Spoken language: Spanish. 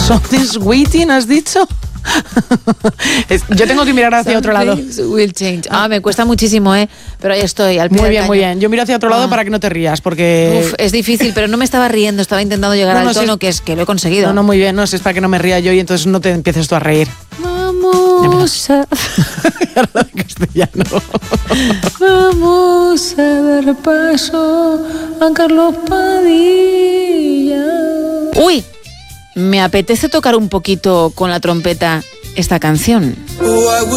Something's waiting, ¿has dicho? Yo tengo que mirar hacia otro lado. Will change. Me cuesta muchísimo, pero ahí estoy, al pie del cañón. Muy bien. Yo miro hacia otro lado para que no te rías, porque... Es difícil, pero no me estaba riendo, estaba intentando llegar al tono, que lo he conseguido. No, muy bien, no, es para que no me ría yo y entonces no te empieces tú a reír. Vamos a... castellano. Vamos a dar paso a Carlos Padilla. Uy, me apetece tocar un poquito con la trompeta esta canción.